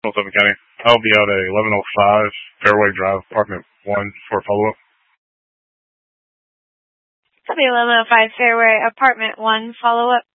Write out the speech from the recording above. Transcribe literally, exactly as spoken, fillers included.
North Suffolk County. I'll be out at eleven oh five Fairway Drive, apartment one for follow-up. That'll be eleven oh five Fairway, apartment one, follow-up.